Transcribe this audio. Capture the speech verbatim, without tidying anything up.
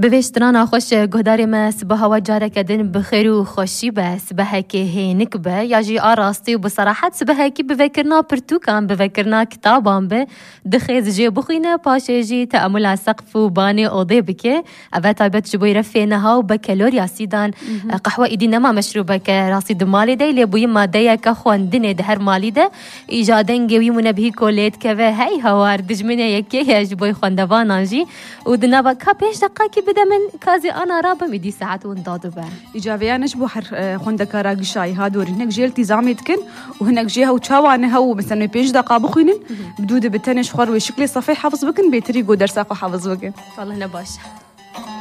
بویشترانا خوش گهداری ما سبها و جاره کدن بخیر و خوشی به سبها که هینک به یا جی آراستی و بصراحت سبها که بفکرنا پرتوکان بفکرنا کتابان به دخیز جی بخوینه پاشه جی تأمل سقف و بانی اوضه بکه اوه تایبت جبوی رفینها و بکلور یاسیدان قهوه ایدی نما مشروبه که راسید مالی ده لیبوی ماده که خواندنه ده هر مالی ده ایجادن گوی منبهی کولیت که و هی هوار دجمنه یکی جبوی خواندوان جی و دنبا که پیش دقیقه که بده من کازی آنا رابم ایدی ساعت و اندادو به إيجابيانش بو حر خوندك راقي شاي هادور هناك جيل التزامي تكن وهناك جيها وتشاوانها ومثلا بينج دقا بخوينن بدود بتنش خور وشكلي صفي حافظ بكن بيتري جو درساق وحافظ بكن والله نباش